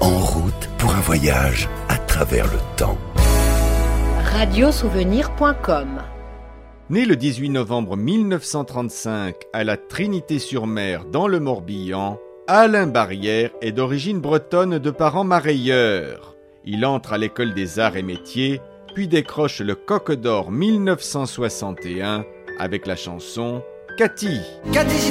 En route pour un voyage à travers le temps. Radiosouvenir.com. Né le 18 novembre 1935 à la Trinité-sur-Mer dans le Morbihan, Alain Barrière est d'origine bretonne de parents marailleurs. Il entre à l'école des arts et métiers, puis décroche le Coq d'Or 1961 avec la chanson Cathy.